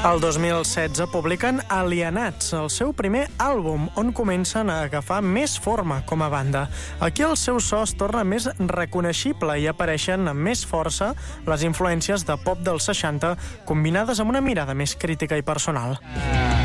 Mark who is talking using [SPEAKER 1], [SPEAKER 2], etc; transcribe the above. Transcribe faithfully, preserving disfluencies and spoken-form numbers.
[SPEAKER 1] El dos mil setze publiquen Alienats, el seu primer àlbum, on comencen a agafar més forma com a banda. Aquí el seu so es torna més reconeixible i apareixen amb més força les influències de pop dels seixanta combinades amb una mirada més crítica i personal.